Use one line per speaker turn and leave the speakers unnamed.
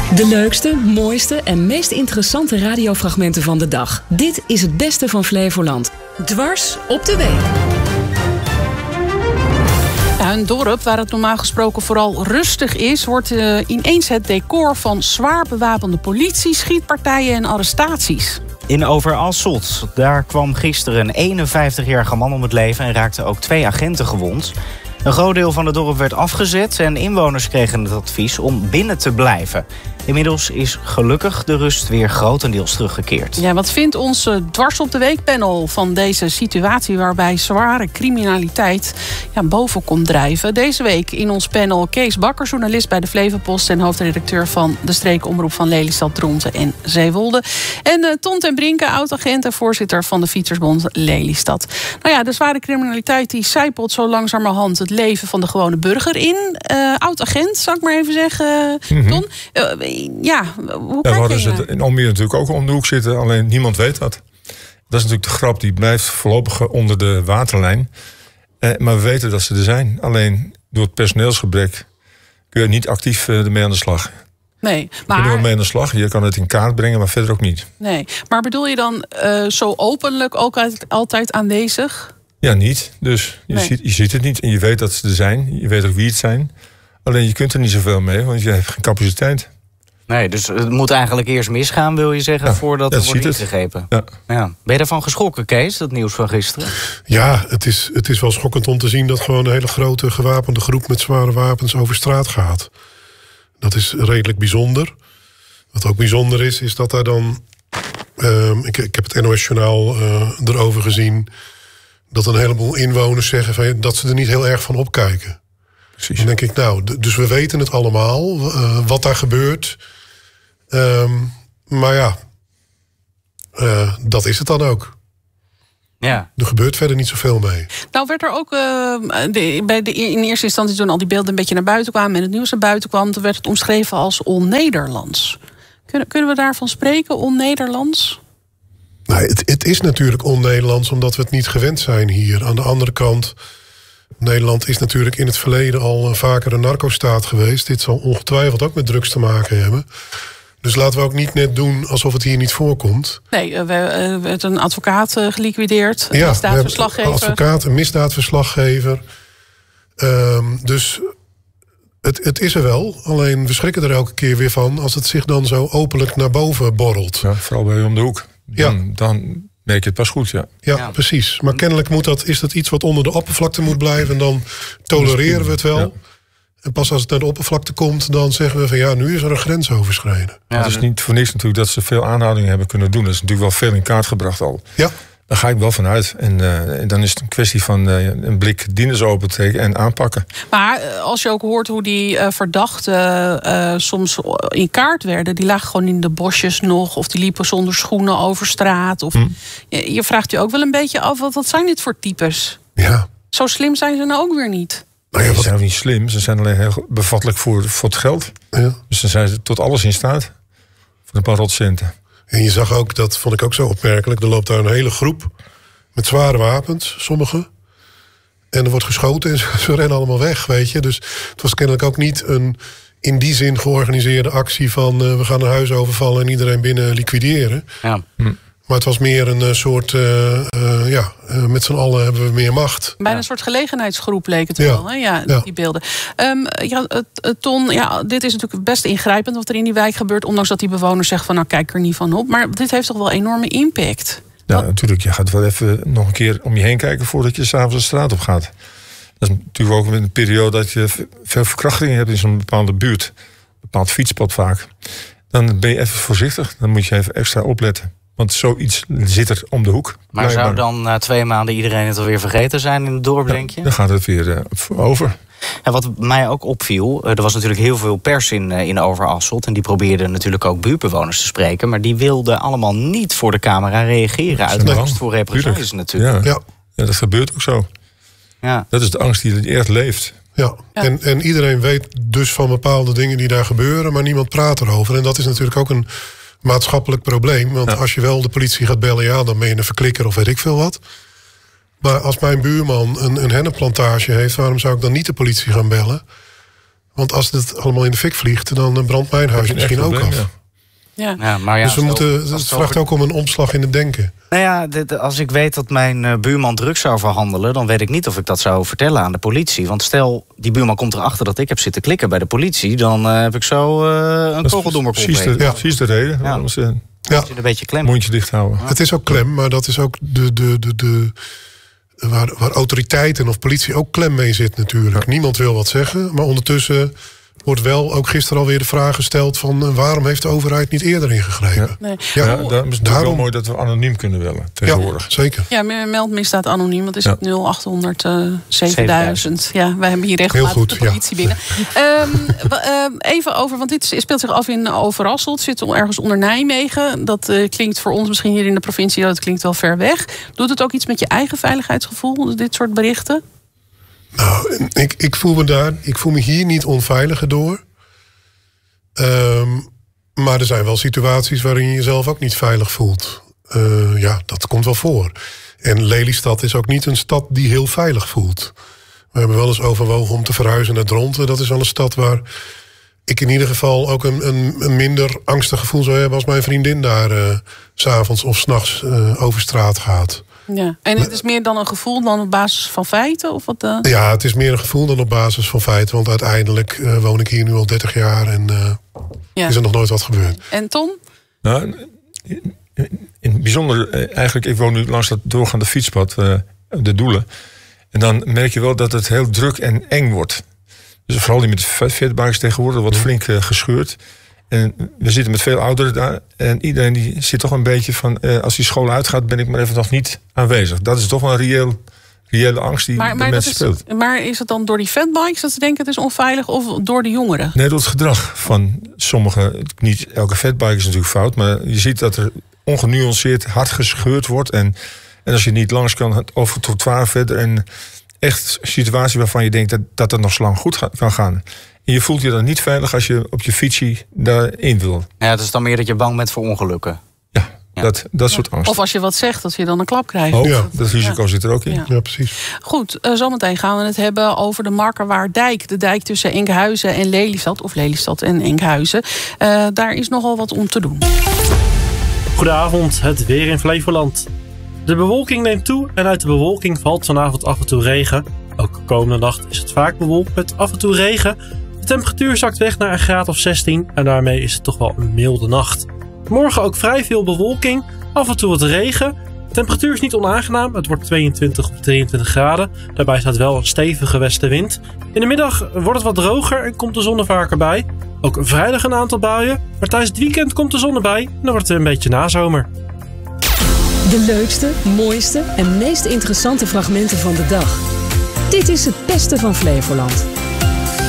De leukste, mooiste en meest interessante radiofragmenten van de dag. Dit is het beste van Flevoland. Dwars op de week.
Ja, een dorp waar het normaal gesproken vooral rustig is, wordt ineens het decor van zwaar bewapende politie, schietpartijen en arrestaties.
In Overasselt. Daar kwam gisteren een 51-jarige man om het leven en raakten ook 2 agenten gewond. Een groot deel van het dorp werd afgezet en inwoners kregen het advies om binnen te blijven. Inmiddels is gelukkig de rust weer grotendeels teruggekeerd.
Ja, wat vindt ons Dwars op de Week panel van deze situatie waarbij zware criminaliteit boven komt drijven? Deze week in ons panel Kees Bakker, journalist bij de Flevopost en hoofdredacteur van de streekomroep van Lelystad, Dronten en Zeewolde. En Ton ten Brinke, oud-agent en voorzitter van de Fietsersbond Lelystad. Nou ja, de zware criminaliteit die sijpelt zo langzamerhand het leven van de gewone burger in. Oud-agent, zal ik maar even zeggen, Ton. Hoe kijk
hadden ze in Almere natuurlijk ook om de hoek zitten, alleen niemand weet dat. Dat is natuurlijk de grap, die blijft voorlopig onder de waterlijn. Maar we weten dat ze er zijn. Alleen door het personeelsgebrek kun je niet actief ermee aan de slag.
Nee,
maar je kunt er wel mee aan de slag. Je kan het in kaart brengen, maar verder ook niet.
Nee, maar bedoel je dan zo openlijk ook altijd aanwezig?
Ja, niet. Dus je ziet het niet en je weet dat ze er zijn. Je weet ook wie het zijn. Alleen je kunt er niet zoveel mee, want je hebt geen capaciteit.
Nee, dus het moet eigenlijk eerst misgaan, wil je zeggen, voordat er wordt ingegrepen. Ja. Ben je daarvan geschrokken, Kees, dat nieuws van gisteren?
Ja, het is wel schokkend om te zien dat gewoon een hele grote gewapende groep met zware wapens over straat gaat. Dat is redelijk bijzonder. Wat ook bijzonder is dat daar dan... Ik heb het NOS-journaal erover gezien, dat een heleboel inwoners zeggen dat ze er niet heel erg van opkijken. Precies. Dan denk ik, dus we weten het allemaal, wat daar gebeurt. Maar ja, dat is het dan ook.
Ja.
Er gebeurt verder niet zoveel mee.
Nou werd er ook in eerste instantie, toen al die beelden een beetje naar buiten kwamen en het nieuws naar buiten kwam, toen werd het omschreven als on-Nederlands. Kunnen we daarvan spreken, on-Nederlands?
Nou, het is natuurlijk on-Nederlands omdat we het niet gewend zijn hier. Aan de andere kant, Nederland is natuurlijk in het verleden al vaker een narcostaat geweest. Dit zal ongetwijfeld ook met drugs te maken hebben. Dus laten we ook niet net doen alsof het hier niet voorkomt. Nee,
we hebben een advocaat geliquideerd, een misdaadverslaggever.
Een advocaat, een misdaadverslaggever. Dus het is er wel. Alleen we schrikken er elke keer weer van als het zich dan zo openlijk naar boven borrelt.
Ja, vooral bij om de hoek. Dan merk je het pas goed,
Ja, precies. Maar kennelijk is dat iets wat onder de oppervlakte moet blijven. En dan tolereren we het wel. Ja. En pas als het naar de oppervlakte komt, dan zeggen we van nu is er een grens overschreden.
Ja, het is niet voor niks natuurlijk dat ze veel aanhoudingen hebben kunnen doen. Dat is natuurlijk wel veel in kaart gebracht al. Ja. Daar ga ik wel van uit. En dan is het een kwestie van een blik dieners opentrekken en aanpakken.
Maar als je ook hoort hoe die verdachten soms in kaart werden, die lagen gewoon in de bosjes nog, of die liepen zonder schoenen over straat. Of je vraagt je ook wel een beetje af, wat zijn dit voor types?
Ja.
Zo slim zijn ze nou ook weer niet.
Ze zijn ook niet slim, ze zijn alleen heel bevattelijk voor het geld. Ja. Dus dan zijn ze tot alles in staat. Voor een paar rotcenten.
En je zag ook, dat vond ik ook zo opmerkelijk, er loopt daar een hele groep met zware wapens, sommigen. En er wordt geschoten en ze rennen allemaal weg, weet je. Dus het was kennelijk ook niet een in die zin georganiseerde actie van we gaan een huis overvallen en iedereen binnen liquideren. Ja. Maar het was meer een soort, met z'n allen hebben we meer macht.
Bijna een soort gelegenheidsgroep leek het wel, hè? Ja, die beelden. Ton, dit is natuurlijk best ingrijpend wat er in die wijk gebeurt, ondanks dat die bewoners zeggen van kijk er niet van op. Maar dit heeft toch wel enorme impact?
Ja, natuurlijk. Je gaat wel even nog een keer om je heen kijken voordat je s'avonds de straat op gaat. Dat is natuurlijk ook in een periode dat je veel verkrachtingen hebt in zo'n bepaalde buurt. Een bepaald fietspad vaak. Dan ben je even voorzichtig. Dan moet je even extra opletten. Want zoiets zit er om de hoek.
Maar zou dan na 2 maanden iedereen het alweer vergeten zijn in het dorp, denk je?
Dan gaat het weer over.
En wat mij ook opviel, er was natuurlijk heel veel pers in Overasselt. En die probeerden natuurlijk ook buurtbewoners te spreken. Maar die wilden allemaal niet voor de camera reageren. Uit angst voor represailles natuurlijk.
Ja, dat gebeurt ook zo. Ja. Dat is de angst die er echt leeft.
Ja. En iedereen weet dus van bepaalde dingen die daar gebeuren. Maar niemand praat erover. En dat is natuurlijk ook een maatschappelijk probleem. Want als je wel de politie gaat bellen, dan ben je een verklikker of weet ik veel wat. Maar als mijn buurman een hennepplantage heeft, waarom zou ik dan niet de politie gaan bellen? Want als het allemaal in de fik vliegt, dan brandt mijn huis misschien ook af.
Ja.
Maar
Dus het vraagt ook om een omslag in het denken.
Nou ja, als ik weet dat mijn buurman drugs zou verhandelen, dan weet ik niet of ik dat zou vertellen aan de politie. Want stel, die buurman komt erachter dat ik heb zitten klikken bij de politie, dan heb ik zo een kogel door mijn kop heen.
Precies de reden.
Ja.
Moet
je een beetje klem.
Mondje dicht houden.
Ja. Het is ook klem, maar dat is ook waar autoriteiten of politie ook klem mee zit natuurlijk. Ja. Niemand wil wat zeggen, maar ondertussen wordt wel ook gisteren alweer de vraag gesteld van waarom heeft de overheid niet eerder ingegrepen?
Ja. Nee. Daarom is het wel mooi dat we anoniem kunnen bellen tegenwoordig.
Ja, zeker.
Ja, meldmisdaad anoniem. Wat is het? 0800 7000. Ja, wij hebben hier regelmatig de politie binnen. Even over, want dit speelt zich af in Overasselt. Het zit ergens onder Nijmegen. Dat klinkt voor ons misschien hier in de provincie, dat klinkt wel ver weg. Doet het ook iets met je eigen veiligheidsgevoel, dit soort berichten?
Nou, ik voel me hier niet onveiliger door. Maar er zijn wel situaties waarin je jezelf ook niet veilig voelt. Dat komt wel voor. En Lelystad is ook niet een stad die heel veilig voelt. We hebben wel eens overwogen om te verhuizen naar Dronten. Dat is wel een stad waar ik in ieder geval ook een minder angstig gevoel zou hebben als mijn vriendin daar 's avonds of 's nachts over straat gaat.
Ja. En het is meer dan een gevoel dan op basis van feiten? Of wat,
Ja, het is meer een gevoel dan op basis van feiten. Want uiteindelijk woon ik hier nu al 30 jaar en is er nog nooit wat gebeurd.
En Tom?
Nou, in het bijzonder, eigenlijk, ik woon nu langs dat doorgaande fietspad, de Doelen. En dan merk je wel dat het heel druk en eng wordt. Dus vooral die met fatbikes tegenwoordig wordt flink gescheurd. En we zitten met veel ouderen daar. En iedereen die zit toch een beetje van, als die school uitgaat, ben ik maar even nog niet aanwezig. Dat is toch wel een reële angst die de mensen speelt.
Maar is het dan door die fatbikes dat ze denken het is onveilig, of door de jongeren?
Nee, door het gedrag van sommigen. Niet elke fatbike is natuurlijk fout, maar je ziet dat er ongenuanceerd hard gescheurd wordt. En als je niet langs kan, over het trottoir verder. En echt een situatie waarvan je denkt dat het nog zo lang goed kan gaan. En je voelt je dan niet veilig als je op je fietsie daarin wil.
Ja, het is dan meer dat je bang bent voor ongelukken.
Ja. Dat soort angst.
Of als je wat zegt, dat je dan een klap krijgt.
Dat risico zit er ook in.
Ja, precies.
Goed, zometeen gaan we het hebben over de Markerwaarddijk. De dijk tussen Enkhuizen en Lelystad. Of Lelystad en Enkhuizen. Daar is nogal wat om te doen.
Goedenavond, het weer in Flevoland. De bewolking neemt toe en uit de bewolking valt vanavond af en toe regen. Ook komende nacht is het vaak bewolkt met af en toe regen. De temperatuur zakt weg naar een graad of 16 en daarmee is het toch wel een milde nacht. Morgen ook vrij veel bewolking, af en toe wat regen. De temperatuur is niet onaangenaam, het wordt 22 of 23 graden. Daarbij staat wel een stevige westenwind. In de middag wordt het wat droger en komt de zon er vaker bij. Ook vrijdag een aantal buien, maar tijdens het weekend komt de zon erbij en dan wordt het een beetje nazomer.
De leukste, mooiste en meest interessante fragmenten van de dag. Dit is het beste van Flevoland.